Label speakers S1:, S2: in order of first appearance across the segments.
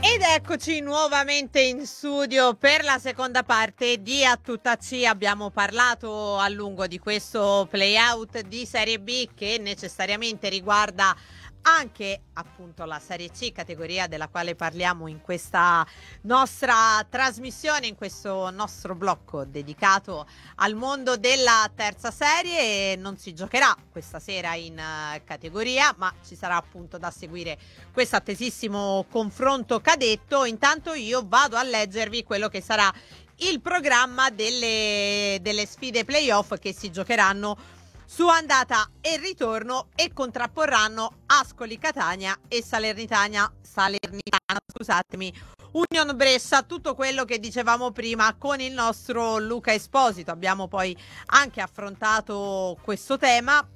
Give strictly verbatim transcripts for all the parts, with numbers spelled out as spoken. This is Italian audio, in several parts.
S1: Ed eccoci nuovamente in studio per la seconda parte di A Tutta C. Abbiamo parlato a lungo di questo playout di Serie B che necessariamente riguarda anche appunto la Serie C, categoria della quale parliamo in questa nostra trasmissione, in questo nostro blocco dedicato al mondo della terza serie. Non si giocherà questa sera in uh, categoria, ma ci sarà appunto da seguire questo attesissimo confronto cadetto. Intanto io vado a leggervi quello che sarà il programma delle, delle sfide playoff che si giocheranno su andata e ritorno e contrapporranno Ascoli Catania e Salernitana, Salernitana scusatemi, Union Brescia, tutto quello che dicevamo prima con il nostro Luca Esposito. Abbiamo poi anche affrontato questo tema,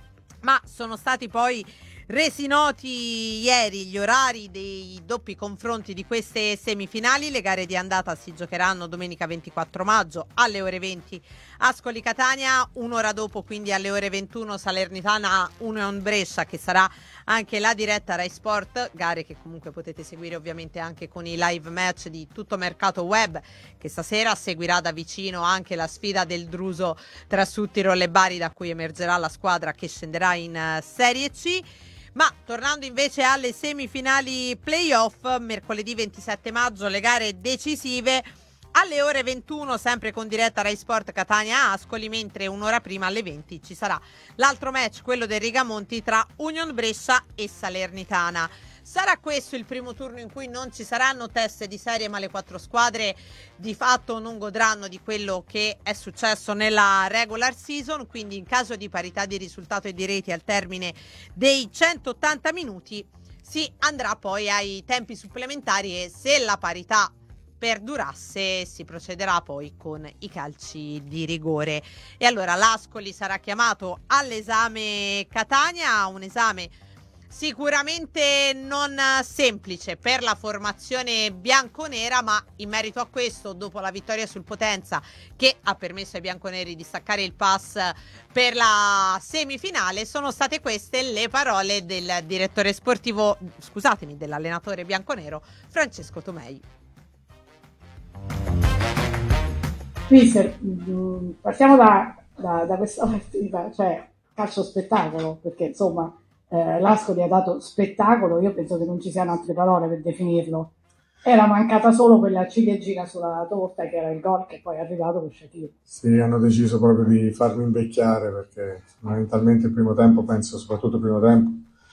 S1: ma sono stati poi resi noti ieri gli orari dei doppi confronti di queste semifinali. Le gare di andata si giocheranno domenica ventiquattro maggio alle ore venti Ascoli Catania, un'ora dopo quindi alle ore ventuno Salernitana Union Brescia, che sarà anche la diretta Rai Sport, gare che comunque potete seguire ovviamente anche con i live match di Tutto Mercato Web, che stasera seguirà da vicino anche la sfida del Druso tra Suttiro e Bari, da cui emergerà la squadra che scenderà in uh, Serie C. Ma tornando invece alle semifinali playoff, mercoledì ventisette maggio le gare decisive alle ore ventuno, sempre con diretta Rai Sport Catania Ascoli, mentre un'ora prima alle venti ci sarà l'altro match, quello del Rigamonti tra Union Brescia e Salernitana. Sarà questo il primo turno in cui non ci saranno teste di serie, ma le quattro squadre di fatto non godranno di quello che è successo nella regular season, quindi in caso di parità di risultato e di reti al termine dei centottanta minuti si andrà poi ai tempi supplementari e se la parità perdurasse si procederà poi con i calci di rigore. E allora l'Ascoli sarà chiamato all'esame Catania, un esame sicuramente non semplice per la formazione bianconera, ma in merito a questo, dopo la vittoria sul Potenza che ha permesso ai bianconeri di staccare il pass per la semifinale, sono state queste le parole del direttore sportivo, scusatemi, dell'allenatore bianconero Francesco Tomei.
S2: Mister, partiamo da, da, da questa partita, cioè calcio spettacolo, perché insomma eh, l'Ascoli ha dato spettacolo, io penso che non ci siano altre parole per definirlo. Era mancata solo quella ciliegina sulla torta che era il gol che poi è arrivato con Shaqiri.
S3: Sì, hanno deciso proprio di farmi invecchiare perché fondamentalmente il primo tempo, penso soprattutto il primo tempo,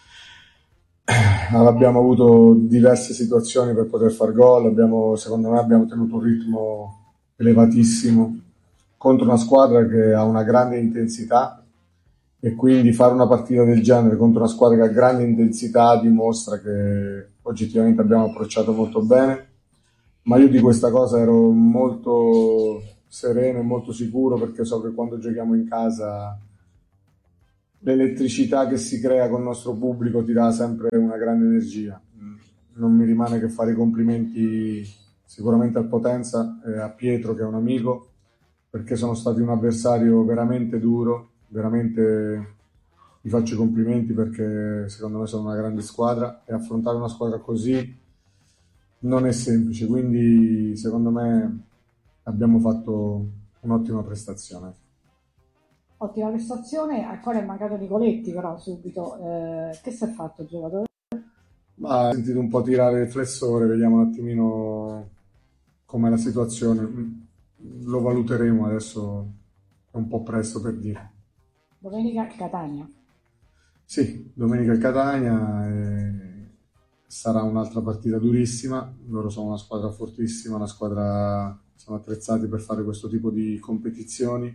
S3: abbiamo avuto diverse situazioni per poter far gol, abbiamo, secondo me abbiamo tenuto un ritmo elevatissimo contro una squadra che ha una grande intensità e quindi fare una partita del genere contro una squadra che ha grande intensità dimostra che oggettivamente abbiamo approcciato molto bene, ma io di questa cosa ero molto sereno e molto sicuro perché so che quando giochiamo in casa l'elettricità che si crea con il nostro pubblico ti dà sempre una grande energia. Non mi rimane che fare i complimenti sicuramente al Potenza e a Pietro che è un amico, perché sono stati un avversario veramente duro, veramente gli faccio i complimenti perché secondo me sono una grande squadra e affrontare una squadra così non è semplice, quindi secondo me abbiamo fatto un'ottima prestazione.
S2: Ottima prestazione, al quale è mancato Nicoletti però subito. Eh, che si è fatto il giocatore?
S3: Ma ho sentito un po' tirare il flessore, vediamo un attimino com'è la situazione, lo valuteremo, adesso è un po' presto per dire.
S2: Domenica Catania.
S3: Sì, domenica il Catania e sarà un'altra partita durissima, loro sono una squadra fortissima, una squadra, sono attrezzati per fare questo tipo di competizioni.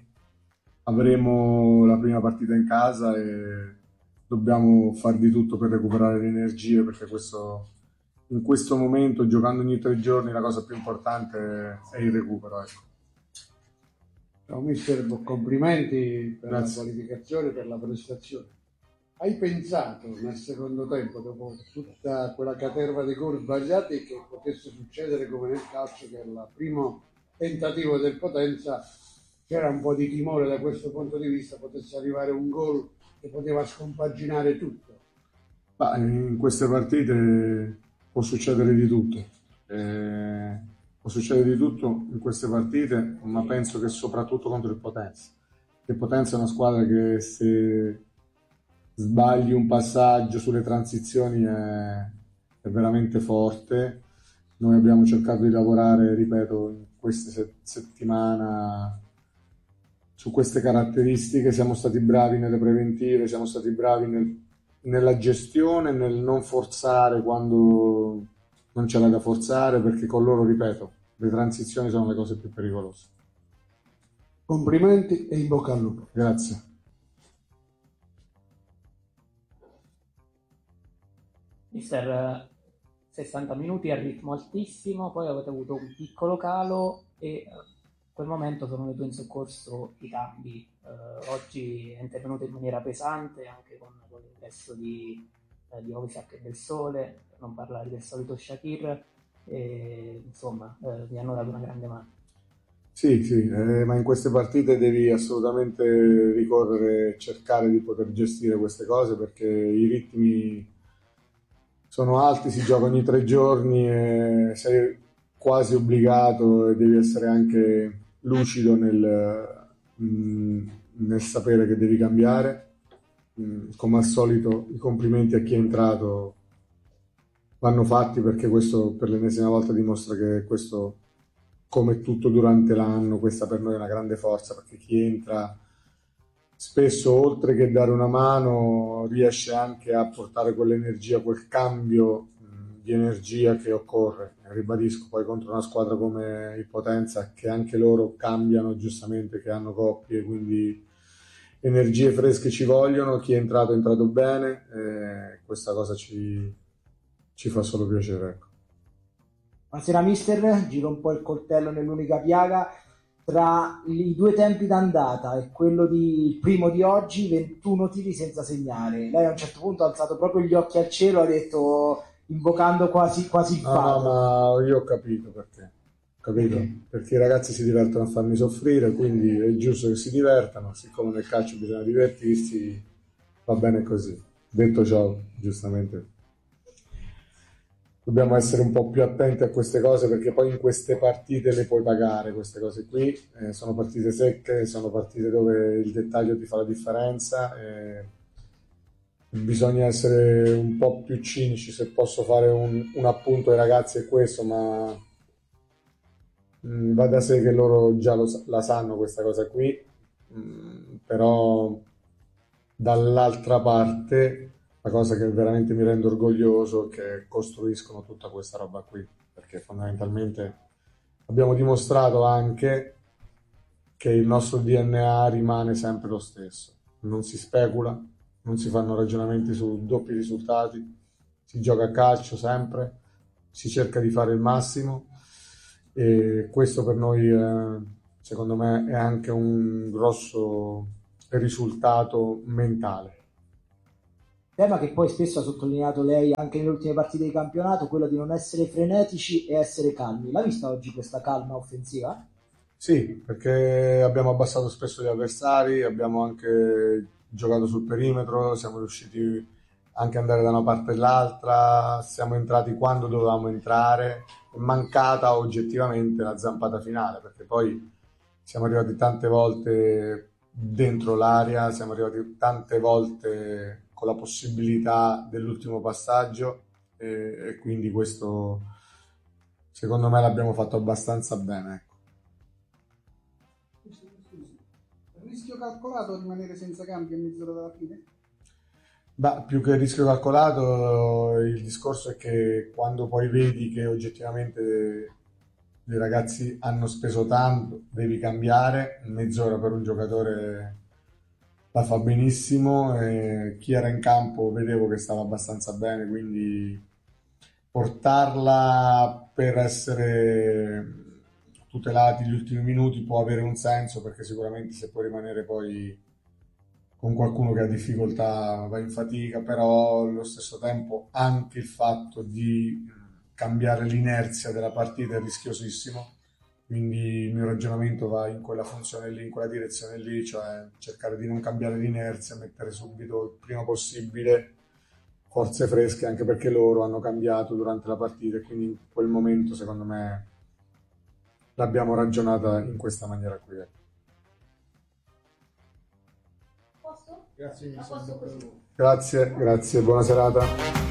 S3: Avremo la prima partita in casa e dobbiamo fare di tutto per recuperare le energie perché questo, in questo momento, giocando ogni tre giorni, la cosa più importante è il recupero. Ecco.
S4: Ciao mister, complimenti per
S3: Grazie.
S4: La qualificazione, per la prestazione. Hai pensato nel secondo tempo, dopo tutta quella caterva di gol sbagliati, che potesse succedere come nel calcio, che al primo tentativo del Potenza c'era un po' di timore da questo punto di vista, potesse arrivare un gol che poteva scompaginare tutto?
S3: Ma in queste partite può succedere di tutto. Eh, può succedere di tutto in queste partite, ma penso che soprattutto contro il Potenza. Il Potenza è una squadra che se sbagli un passaggio sulle transizioni è, è veramente forte. Noi abbiamo cercato di lavorare, ripeto, in queste set- settimane su queste caratteristiche, siamo stati bravi nelle preventive, siamo stati bravi nel- nella gestione, nel non forzare quando non c'era da forzare, perché con loro, ripeto, le transizioni sono le cose più pericolose.
S4: Complimenti e in bocca al lupo.
S3: Grazie.
S5: Mister, eh, sessanta minuti a ritmo altissimo, poi avete avuto un piccolo calo e eh, in quel momento sono venuti in soccorso i cambi. Eh, oggi è intervenuto in maniera pesante anche con, con l'ingresso di, eh, di Ovisak e del Sole, per non parlare del solito Shakir, e, insomma, eh, vi hanno dato una grande mano.
S3: Sì, sì, eh, ma in queste partite devi assolutamente ricorrere e cercare di poter gestire queste cose, perché i ritmi sono alti, si gioca ogni tre giorni e sei quasi obbligato e devi essere anche lucido nel, mh, nel sapere che devi cambiare. Mh, come al solito i complimenti a chi è entrato vanno fatti, perché questo per l'ennesima volta dimostra che questo, come tutto durante l'anno, questa per noi è una grande forza, perché chi entra spesso, oltre che dare una mano, riesce anche a portare quell'energia, quel cambio mh, di energia che occorre. Ribadisco, poi contro una squadra come il Potenza, che anche loro cambiano giustamente, che hanno coppie, quindi energie fresche ci vogliono. Chi è entrato è entrato bene, e questa cosa ci, ci fa solo piacere, ecco.
S6: Buonasera mister, giro un po' il coltello nell'unica piaga. Tra i due tempi d'andata e quello di il primo di oggi, ventuno tiri senza segnare. Lei a un certo punto ha alzato proprio gli occhi al cielo, ha detto, invocando quasi, quasi il
S3: No, no,
S6: fato.
S3: ma io ho capito perché. Ho capito?
S6: Perché?
S3: Perché i ragazzi si divertono a farmi soffrire, quindi è giusto che si divertano. Siccome nel calcio bisogna divertirsi, va bene così. Detto ciò, giustamente, dobbiamo essere un po' più attenti a queste cose, perché poi in queste partite le puoi pagare, queste cose qui. Eh, sono partite secche, sono partite dove il dettaglio ti fa la differenza. E bisogna essere un po' più cinici. Se posso fare un, un appunto ai ragazzi è questo, ma mh, va da sé che loro già lo sa- la sanno questa cosa qui. Mh, però dall'altra parte la cosa che veramente mi rende orgoglioso è che costruiscono tutta questa roba qui, perché fondamentalmente abbiamo dimostrato anche che il nostro D N A rimane sempre lo stesso. Non si specula, non si fanno ragionamenti su doppi risultati, si gioca a calcio sempre, si cerca di fare il massimo, e questo per noi, eh, secondo me, è anche un grosso risultato mentale.
S6: Tema che poi spesso ha sottolineato lei anche nelle ultime partite di campionato, quello di non essere frenetici e essere calmi. L'ha vista oggi questa calma offensiva?
S3: Sì, perché abbiamo abbassato spesso gli avversari, abbiamo anche giocato sul perimetro, siamo riusciti anche ad andare da una parte e l'altra, siamo entrati quando dovevamo entrare. È mancata oggettivamente la zampata finale, perché poi siamo arrivati tante volte dentro l'area, siamo arrivati tante volte con la possibilità dell'ultimo passaggio, e, e quindi questo secondo me l'abbiamo fatto abbastanza bene, ecco.
S7: Rischio calcolato rimanere senza cambi a mezz'ora dalla fine?
S3: Beh, più che il rischio calcolato, il discorso è che quando poi vedi che oggettivamente i ragazzi hanno speso tanto, devi cambiare. Mezz'ora per un giocatore la fa benissimo, e chi era in campo vedevo che stava abbastanza bene, quindi portarla per essere tutelati gli ultimi minuti può avere un senso, perché sicuramente se puoi rimanere poi con qualcuno che ha difficoltà va in fatica, però allo stesso tempo anche il fatto di cambiare l'inerzia della partita è rischiosissimo, quindi il mio ragionamento va in quella funzione lì, in quella direzione lì, cioè cercare di non cambiare l'inerzia, mettere subito il prima possibile forze fresche, anche perché loro hanno cambiato durante la partita e quindi in quel momento secondo me l'abbiamo ragionata in questa maniera qui.
S7: Posso?
S4: Grazie,
S7: A posto così.
S3: Grazie, grazie, buona serata.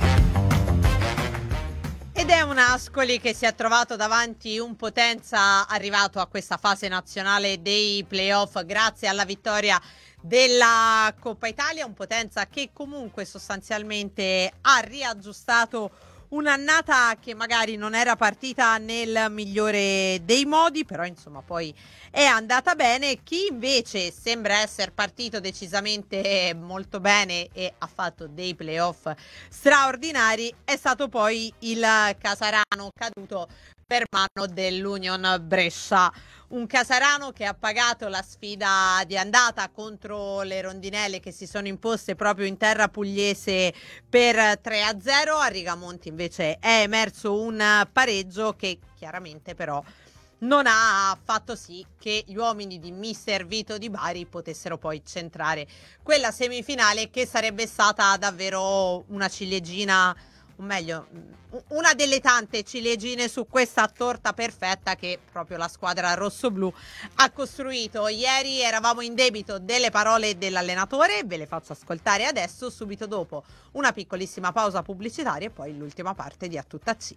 S1: Ed è un Ascoli che si è trovato davanti un Potenza arrivato a questa fase nazionale dei playoff grazie alla vittoria della Coppa Italia, un Potenza che comunque sostanzialmente ha riaggiustato un'annata che magari non era partita nel migliore dei modi, però insomma poi è andata bene. Chi invece sembra essere partito decisamente molto bene e ha fatto dei playoff straordinari è stato poi il Casarano, caduto per mano dell'Union Brescia. Un Casarano che ha pagato la sfida di andata contro le rondinelle che si sono imposte proprio in terra pugliese per tre a zero. A Rigamonti invece è emerso un pareggio che chiaramente però non ha fatto sì che gli uomini di mister Vito Di Bari potessero poi centrare quella semifinale, che sarebbe stata davvero una ciliegina, o meglio una delle tante ciliegine su questa torta perfetta che proprio la squadra rossoblù ha costruito. Ieri eravamo in debito delle parole dell'allenatore, ve le faccio ascoltare adesso, subito dopo una piccolissima pausa pubblicitaria e poi l'ultima parte di A Tutta C.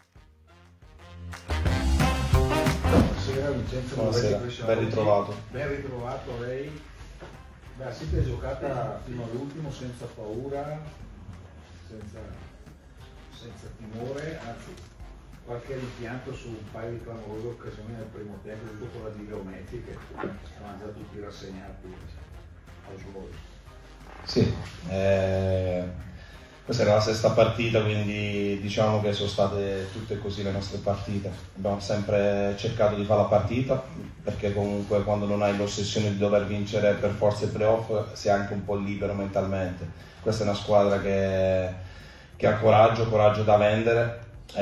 S8: Buonasera Vincenzo,
S9: buonasera, ben ritrovato.
S8: Ben ritrovato lei. Beh, siete giocata fino all'ultimo senza paura, senza, senza timore, anzi qualche rimpianto su un paio di clamorose occasioni nel primo tempo, dopo la di Leometti che stavano già tutti rassegnati al gol.
S9: Sì, eh... questa era la sesta partita, quindi diciamo che sono state tutte così le nostre partite. Abbiamo sempre cercato di fare la partita, perché comunque quando non hai l'ossessione di dover vincere per forza i playoff sei anche un po' libero mentalmente. Questa è una squadra che, che ha coraggio, coraggio da vendere.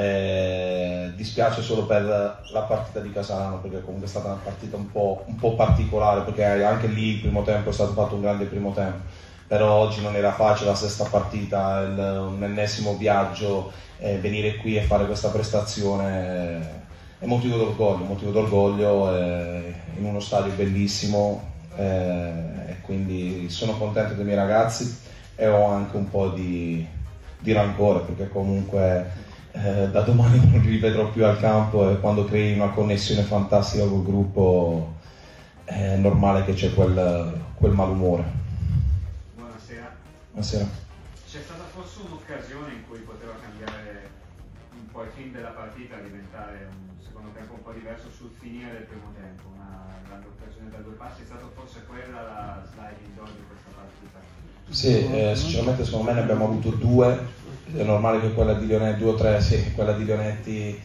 S9: E dispiace solo per la partita di Casarano, perché comunque è stata una partita un po', un po' particolare, perché anche lì il primo tempo è stato fatto un grande primo tempo. Però oggi non era facile, la sesta partita, il, un ennesimo viaggio, eh, venire qui e fare questa prestazione eh, è motivo d'orgoglio, motivo d'orgoglio eh, in uno stadio bellissimo eh, e quindi sono contento dei miei ragazzi e ho anche un po' di, di rancore, perché comunque eh, da domani non li rivedrò più al campo e quando crei una connessione fantastica col gruppo è normale che c'è quel, quel malumore. Buonasera.
S10: C'è stata forse un'occasione in cui poteva cambiare un po' il film della partita, diventare un secondo tempo un po' diverso sul finire del primo tempo, una grande occasione da due passi, è stata forse quella la sliding door di questa partita?
S9: Sì, eh, sinceramente secondo me ne abbiamo avuto due, è normale che quella di Leonetti, due o tre, sì, quella di Leonetti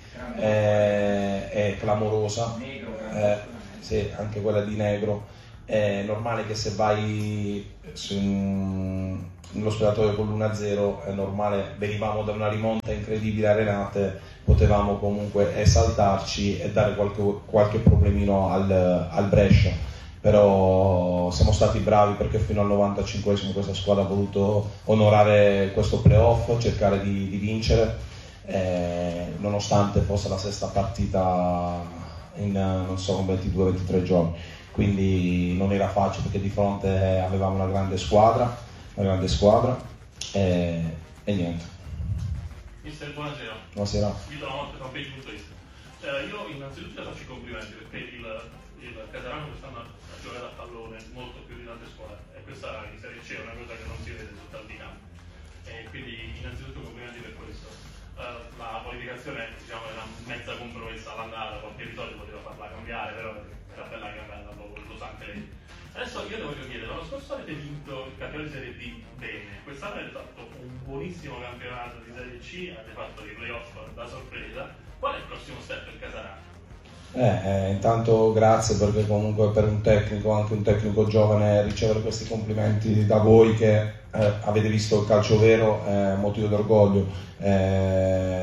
S9: è, è clamorosa, eh, sì, anche quella di Negro, è normale che se vai su un nello spogliatoio con l'uno a zero è normale, venivamo da una rimonta incredibile a Renate, potevamo comunque esaltarci e dare qualche, qualche problemino al, al Brescia, però siamo stati bravi perché fino al novantacinquesimo questa squadra ha voluto onorare questo playoff, cercare di, di vincere, eh, nonostante fosse la sesta partita in non so ventidue ventitré giorni, quindi non era facile perché di fronte avevamo una grande squadra una grande squadra e, e niente.
S11: Mister, buonasera.
S9: Buonasera.
S11: Io sono fanpage punto it. Eh, io innanzitutto faccio i complimenti perché il, il Casarano quest'anno ha giocato a pallone molto più di tante squadre e questa in Serie C è una cosa che non si vede sul di campo. E quindi innanzitutto complimenti per questo. Uh, la qualificazione diciamo è una mezza compromessa all'andata, qualche episodio poteva farla cambiare, però era bella cambiata, lo sa anche lei. Adesso io ti voglio chiedere, l'anno scorso avete vinto il campionato di Serie B bene, quest'anno avete fatto un buonissimo campionato di Serie C, avete fatto dei playoff da sorpresa, qual è il prossimo step per Casarano?
S9: Eh, eh, intanto grazie, perché comunque per un tecnico, anche un tecnico giovane, ricevere questi complimenti da voi che eh, avete visto il calcio vero è motivo d'orgoglio. Eh, noi siamo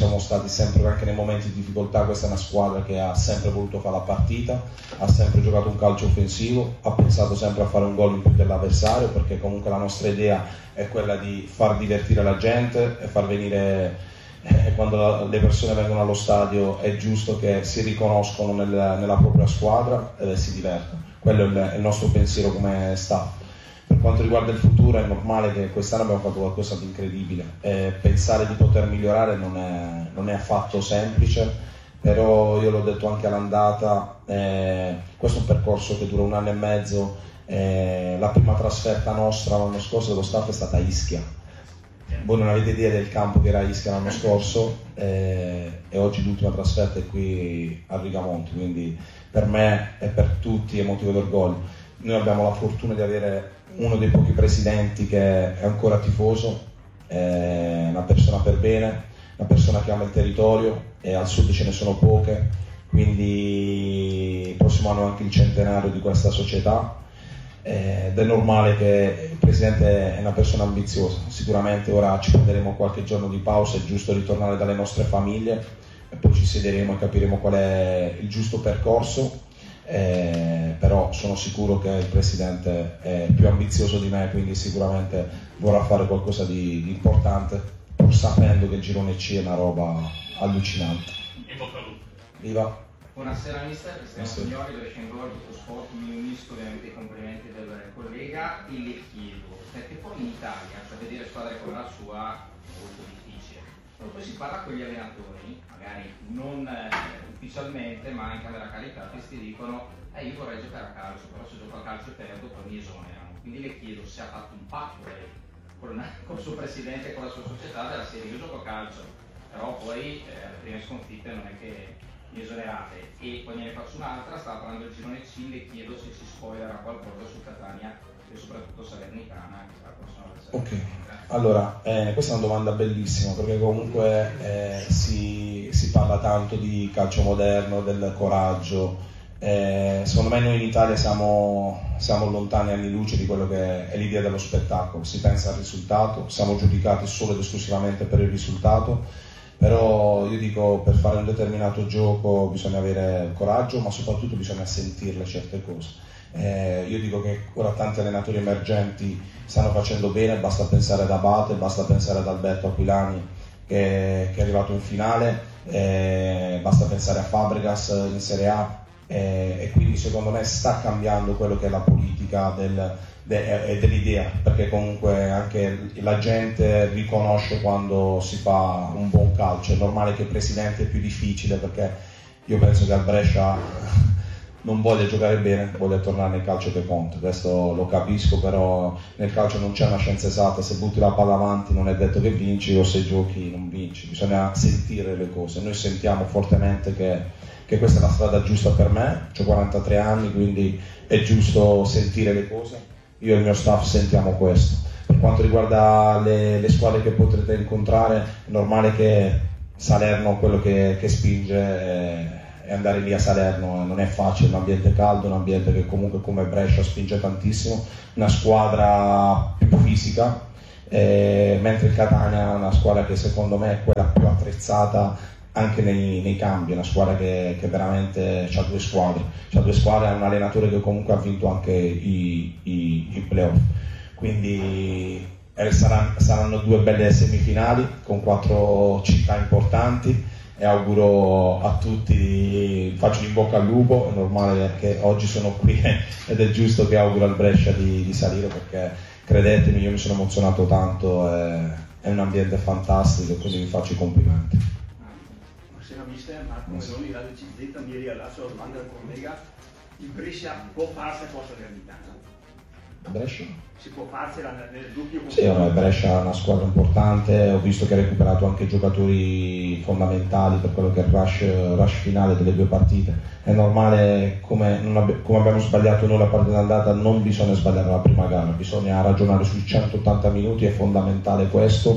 S9: siamo stati sempre, anche nei momenti di difficoltà, questa è una squadra che ha sempre voluto fare la partita, ha sempre giocato un calcio offensivo, ha pensato sempre a fare un gol in più dell'avversario, perché comunque la nostra idea è quella di far divertire la gente e far venire, eh, quando la, le persone vengono allo stadio è giusto che si riconoscono nel, nella propria squadra e si divertono. Quello è il, è il nostro pensiero come staff. Per quanto riguarda il futuro è normale che quest'anno abbiamo fatto qualcosa di incredibile, eh, pensare di poter migliorare non è, non è affatto semplice, però io l'ho detto anche all'andata, eh, questo è un percorso che dura un anno e mezzo, eh, la prima trasferta nostra l'anno scorso dello staff è stata a Ischia, voi non avete idea del campo che era a Ischia l'anno scorso, eh, e oggi l'ultima trasferta è qui a Rigamonti, quindi per me e per tutti è motivo d'orgoglio. Noi abbiamo la fortuna di avere uno dei pochi presidenti che è ancora tifoso, è una persona per bene, una persona che ama il territorio, e al sud ce ne sono poche, quindi il prossimo anno è anche il centenario di questa società, ed è normale che il presidente è una persona ambiziosa. Sicuramente ora ci prenderemo qualche giorno di pausa, è giusto ritornare dalle nostre famiglie e poi ci siederemo e capiremo qual è il giusto percorso. Eh, però sono sicuro che il presidente è più ambizioso di me, quindi sicuramente vorrà fare qualcosa di, di importante, pur sapendo che il girone C è una roba allucinante. Viva!
S12: Buonasera mister, Cristiano Signori, Brescia in Gol, Sport. Mi unisco ovviamente ai complimenti del collega e le chiedo, perché poi in Italia, per vedere squadre come la sua è molto difficile. Poi si parla con gli allenatori, magari non eh, ufficialmente, ma in camera carità, che ti dicono eh, io vorrei giocare a calcio, però se gioco a calcio e perdo poi mi esonerano. Quindi le chiedo se ha fatto un patto lei con, con il suo presidente e con la sua società della serie io gioco a calcio, però poi eh, alle prime sconfitte non è che mi esonerate. E poi ne faccio un'altra, stava parlando del girone C, le chiedo se ci spoilerà qualcosa su Catania e soprattutto Salernitana, che sarà la prossima versione.
S9: Ok, allora eh, questa è una domanda bellissima, perché comunque eh, si, si parla tanto di calcio moderno, del coraggio. Eh, secondo me noi in Italia siamo, siamo lontani anni luce di quello che è l'idea dello spettacolo. Si pensa al risultato, siamo giudicati solo ed esclusivamente per il risultato, però io dico, per fare un determinato gioco bisogna avere il coraggio, ma soprattutto bisogna sentirle certe cose. Eh, io dico che ora tanti allenatori emergenti stanno facendo bene, basta pensare ad Abate, basta pensare ad Alberto Aquilani che, che è arrivato in finale, eh, basta pensare a Fabregas in Serie A, eh, e quindi secondo me sta cambiando quello che è la politica del, de, eh, dell'idea, perché comunque anche la gente riconosce quando si fa un buon calcio. È normale che il presidente è più difficile, perché io penso che al Brescia non voglia giocare bene, voglia tornare nel calcio che conta, questo lo capisco, però nel calcio non c'è una scienza esatta, se butti la palla avanti non è detto che vinci, o se giochi non vinci, bisogna sentire le cose. Noi sentiamo fortemente che, che questa è la strada giusta per me, ho quarantatré anni, quindi è giusto sentire le cose, io e il mio staff sentiamo questo. Per quanto riguarda le, le squadre che potrete incontrare, è normale che Salerno, quello che, che spinge è, e andare lì a Salerno non è facile, un ambiente caldo, un ambiente che comunque come Brescia spinge tantissimo, una squadra più fisica, eh, mentre il Catania è una squadra che secondo me è quella più attrezzata anche nei, nei cambi, è una squadra che, che veramente ha due squadre, c'ha due squadre, ha un allenatore che comunque ha vinto anche i, i, i playoff, quindi eh, saranno, saranno due belle semifinali con quattro città importanti. E auguro a tutti, faccio in bocca al lupo, è normale che oggi sono qui ed è giusto che auguro al Brescia di, di salire, perché credetemi io mi sono emozionato tanto, è, è un ambiente fantastico, quindi vi faccio i complimenti.
S13: Buonasera mister, Marco Meloni, Radio C Z, mi riallaccio alla domanda del collega, il Brescia può farsi a Costa Salernitana?
S9: Brescia?
S13: Si può farsela nel dubbio?
S9: Sì, no, Brescia è una squadra importante, ho visto che ha recuperato anche giocatori fondamentali per quello che è il rush, rush finale delle due partite. È normale, come, non abbi- come abbiamo sbagliato noi la partita d'andata, non bisogna sbagliare la prima gara, bisogna ragionare sui centottanta minuti, è fondamentale questo,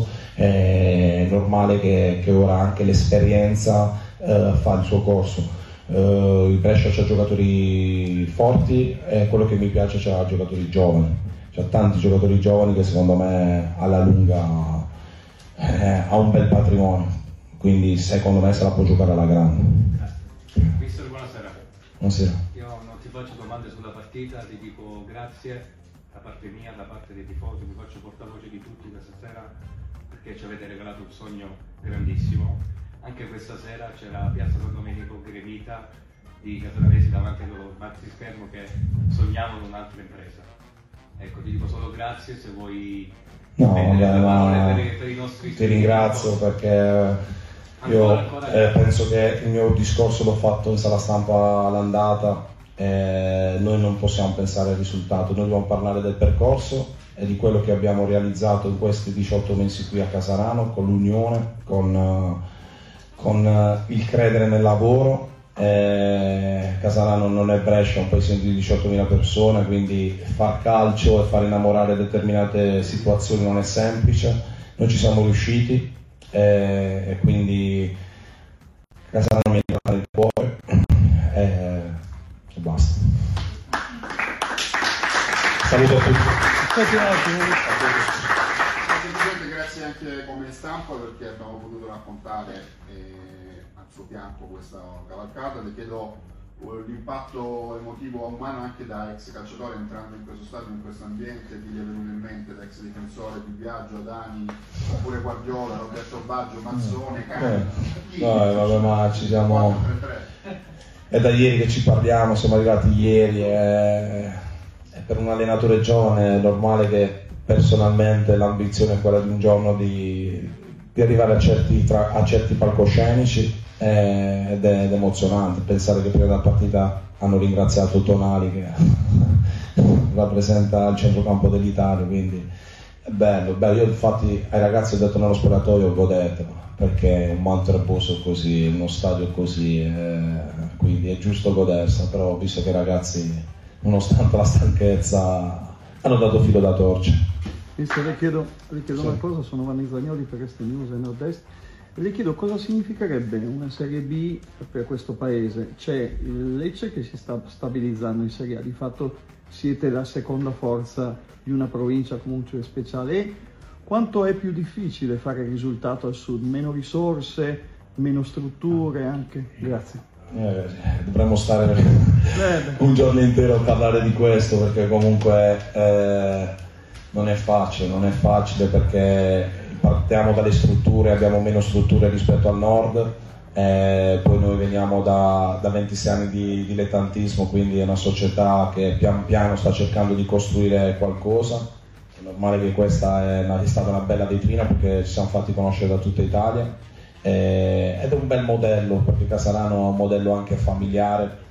S9: è normale che, che ora anche l'esperienza eh, fa il suo corso. Uh, il Brescia c'ha giocatori forti e quello che mi piace c'ha giocatori giovani, c'ha tanti giocatori giovani che secondo me alla lunga eh, ha un bel patrimonio. quindi secondo me se la può giocare alla grande.
S14: Grazie. Mister, buonasera.
S9: Buonasera.
S14: Io non ti faccio domande sulla partita, ti dico grazie da parte mia, da parte dei tifosi, mi faccio portavoce di tutti questa sera perché ci avete regalato un sogno grandissimo. Anche questa sera c'era Piazza San Domenico gremita di casalanesi davanti al loro maxi schermo che sognavano un'altra impresa. Ecco, ti dico solo grazie, se vuoi
S9: no,
S14: spendere
S9: vabbè,
S14: parole per, per i nostri
S9: ti ringrazio perché io eh, penso che il mio discorso l'ho fatto in sala stampa all'andata, eh, noi non possiamo pensare al risultato, noi dobbiamo parlare del percorso e di quello che abbiamo realizzato in questi diciotto mesi qui a Casarano con l'unione, con, uh, con uh, il credere nel lavoro. Eh, Casarano non è Brescia, è un paese di diciottomila persone, quindi far calcio e far innamorare determinate situazioni non è semplice. Noi ci siamo riusciti eh, e quindi Casarano mi entra nel cuore eh, e basta. Saluto a tutti.
S15: Presidente, grazie anche come stampa perché abbiamo potuto raccontare eh, al suo fianco questa cavalcata. Le chiedo uh, l'impatto emotivo umano anche da ex calciatore entrando in questo stadio, in questo ambiente, chi gli è venuto in mente, da ex difensore di Biagio, Adani, oppure Guardiola, Roberto Baggio, Mazzone, Cani.
S9: Eh, no, vabbè, ma ci siamo. È da ieri che ci parliamo, siamo arrivati ieri e, e per un allenatore giovane è normale che personalmente l'ambizione è quella di un giorno di, di arrivare a certi, tra, a certi palcoscenici eh, ed, è, ed è emozionante pensare che prima della partita hanno ringraziato Tonali che rappresenta il centrocampo dell'Italia, quindi è bello, bello. Io infatti ai ragazzi ho detto nello spogliatoio godetelo perché un manto erboso è così, uno stadio è così, eh, quindi è giusto godersela, però ho visto che i ragazzi nonostante la stanchezza hanno dato filo da torcia.
S7: Mister, le chiedo, le chiedo
S9: sì.
S7: una cosa, sono Vanni Zagnoli per Est News e Nord-Est, e le chiedo cosa significherebbe una Serie B per questo paese. C'è il Lecce che si sta stabilizzando in Serie A, di fatto siete la seconda forza di una provincia comunque speciale, e quanto è più difficile fare risultato al sud? Meno risorse, meno strutture anche? Grazie.
S9: Eh, dovremmo stare un giorno intero a parlare di questo perché comunque eh, non è facile, non è facile perché partiamo dalle strutture, abbiamo meno strutture rispetto al nord, eh, poi noi veniamo da, da ventisei anni di dilettantismo, quindi è una società che pian piano sta cercando di costruire qualcosa. È normale che questa è, una, è stata una bella vetrina perché ci siamo fatti conoscere da tutta Italia. Eh, ed è un bel modello perché Casarano è un modello anche familiare,